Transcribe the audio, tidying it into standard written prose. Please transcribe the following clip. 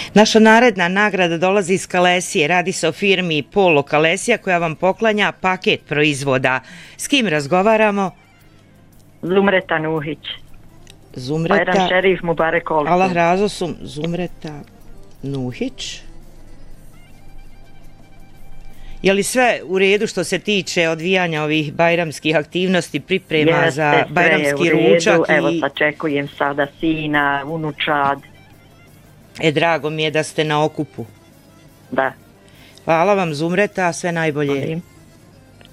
Naša naredna nagrada dolazi iz Kalesije. Radi se o firmi Polo Kalesija koja vam poklanja paket proizvoda. S kim razgovaramo? Zumreta Nuhić. Zumreta... Bajram Šerif Mubarek Olsun. Allah razosum. Zumreta Nuhić. Je li sve u redu što se tiče odvijanja ovih bajramskih aktivnosti, priprema za bajramski ručak? Evo sačekujem sada sina, unučad. Drago mi je da ste na okupu. Da. Hvala vam Zumreta, sve najbolje.